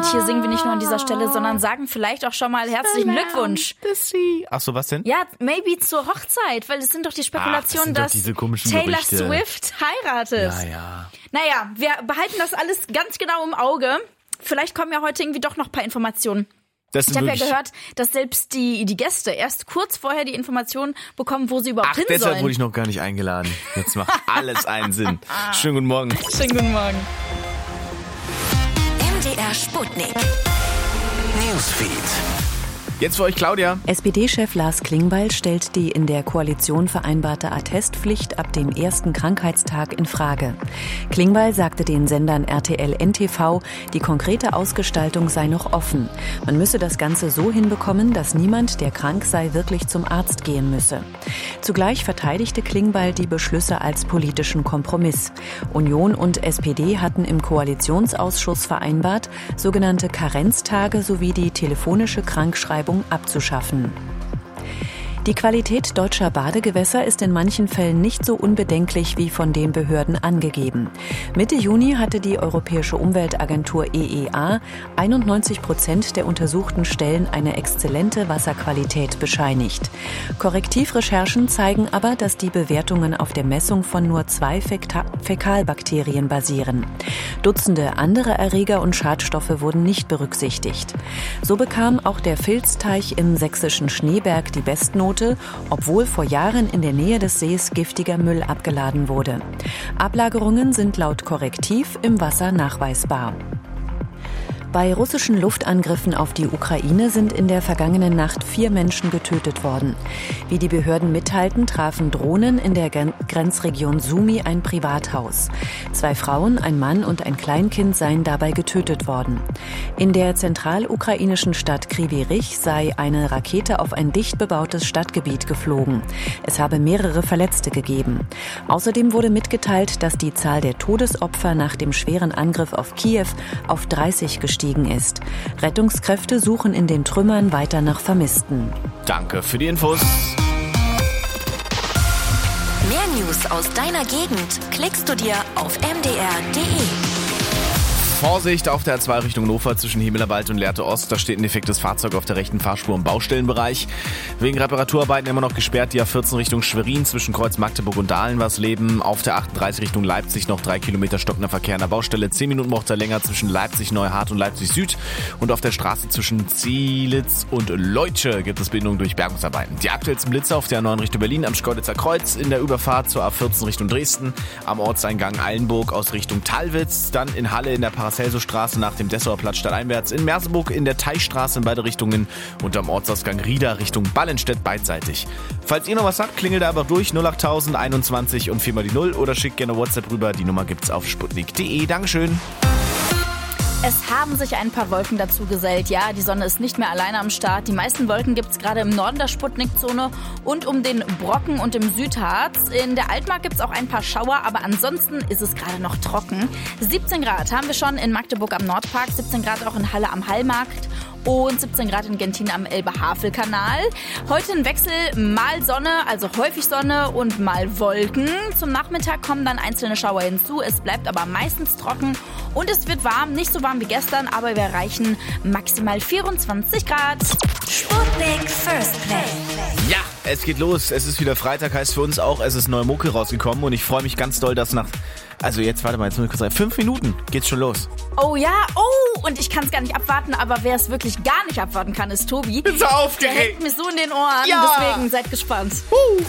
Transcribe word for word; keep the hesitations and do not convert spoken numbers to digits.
Und hier singen wir nicht nur an dieser Stelle, sondern sagen vielleicht auch schon mal herzlichen Glückwunsch. Ach so, was denn? Ja, maybe zur Hochzeit, weil es sind doch die Spekulationen, Ach, das sind doch dass diese Taylor Gerüchte. Swift heiratet. Ja, ja. Naja, wir behalten das alles ganz genau im Auge. Vielleicht kommen ja heute irgendwie doch noch ein paar Informationen. Das Ich habe ja gehört, dass selbst die, die Gäste erst kurz vorher die Informationen bekommen, wo sie überhaupt Ach, hin deshalb sollen. wurde ich noch gar nicht eingeladen. Jetzt macht alles einen Sinn. Schönen guten Morgen. Schönen guten Morgen. M D R Sputnik. Newsfeed. Jetzt für euch Claudia. S P D-Chef Lars Klingbeil stellt die in der Koalition vereinbarte Attestpflicht ab dem ersten Krankheitstag in Frage. Klingbeil sagte den Sendern R T L N T V, die konkrete Ausgestaltung sei noch offen. Man müsse das Ganze so hinbekommen, dass niemand, der krank sei, wirklich zum Arzt gehen müsse. Zugleich verteidigte Klingbeil die Beschlüsse als politischen Kompromiss. Union und S P D hatten im Koalitionsausschuss vereinbart, sogenannte Karenztage sowie die telefonische Krankschreibung abzuschaffen. Die Qualität deutscher Badegewässer ist in manchen Fällen nicht so unbedenklich wie von den Behörden angegeben. Mitte Juni hatte die Europäische Umweltagentur E E A einundneunzig Prozent der untersuchten Stellen eine exzellente Wasserqualität bescheinigt. Korrektivrecherchen zeigen aber, dass die Bewertungen auf der Messung von nur zwei Fäka- Fäkalbakterien basieren. Dutzende andere Erreger und Schadstoffe wurden nicht berücksichtigt. So bekam auch der Filzteich im sächsischen Schneeberg die Bestnote, obwohl vor Jahren in der Nähe des Sees giftiger Müll abgeladen wurde. Ablagerungen sind laut Korrektiv im Wasser nachweisbar. Bei russischen Luftangriffen auf die Ukraine sind in der vergangenen Nacht vier Menschen getötet worden. Wie die Behörden mitteilten, trafen Drohnen in der Grenzregion Sumy ein Privathaus. Zwei Frauen, ein Mann und ein Kleinkind seien dabei getötet worden. In der zentralukrainischen Stadt Kryvyi Rih sei eine Rakete auf ein dicht bebautes Stadtgebiet geflogen. Es habe mehrere Verletzte gegeben. Außerdem wurde mitgeteilt, dass die Zahl der Todesopfer nach dem schweren Angriff auf Kiew auf dreißig gestiegen ist. Rettungskräfte suchen in den Trümmern weiter nach Vermissten. Danke für die Infos. Mehr News aus deiner Gegend klickst du dir auf m d r punkt d e. Vorsicht auf der A zwei Richtung Hannover zwischen Himmelerwald und Lehrte Ost. Da steht ein defektes Fahrzeug auf der rechten Fahrspur im Baustellenbereich. Wegen Reparaturarbeiten immer noch gesperrt die A vierzehn Richtung Schwerin zwischen Kreuz Magdeburg und Dahlen was Leben. Auf der achtunddreißig Richtung Leipzig noch drei Kilometer stockender Verkehr an der Baustelle. Zehn Minuten braucht er länger zwischen Leipzig Neuhardt und Leipzig Süd. Und auf der Straße zwischen Zielitz und Leutsche gibt es Bindungen durch Bergungsarbeiten. Die aktuellsten Blitze auf der A neun Richtung Berlin am Schkeuditzer Kreuz, in der Überfahrt zur A vierzehn Richtung Dresden, am Ortseingang Eilenburg aus Richtung Tallwitz, dann in Halle in der Paracelso-Straße nach dem Dessauer Platz stadteinwärts, in Merseburg in der Teichstraße in beide Richtungen und am Ortsausgang Rieda Richtung Ballenstedt beidseitig. Falls ihr noch was habt, klingelt einfach durch null acht tausend einundzwanzig und viermal die Null oder schickt gerne WhatsApp rüber. Die Nummer gibt's auf sputnik punkt de. Dankeschön. Es haben sich ein paar Wolken dazu gesellt. Ja, die Sonne ist nicht mehr alleine am Start. Die meisten Wolken gibt es gerade im Norden der Sputnik-Zone und um den Brocken und im Südharz. In der Altmark gibt es auch ein paar Schauer, aber ansonsten ist es gerade noch trocken. siebzehn Grad haben wir schon in Magdeburg am Nordpark, siebzehn Grad auch in Halle am Hallmarkt und siebzehn Grad in Gentin am Elbe-Havel-Kanal. Heute ein Wechsel, mal Sonne, also häufig Sonne und mal Wolken. Zum Nachmittag kommen dann einzelne Schauer hinzu. Es bleibt aber meistens trocken und es wird warm, nicht so warm wie gestern, aber wir erreichen maximal vierundzwanzig Grad. Sputnik First Play. Ja, es geht los. Es ist wieder Freitag, heißt für uns auch, es ist neue Mucke rausgekommen und ich freue mich ganz doll, dass nach, also jetzt, warte mal, jetzt muss ich kurz sagen, fünf Minuten geht's schon los. Oh ja, oh, und ich kann es gar nicht abwarten, aber wer es wirklich gar nicht abwarten kann, ist Tobi. Bin so aufgeregt. Der hängt mich so in den Ohren, Ja. deswegen seid gespannt. Uh.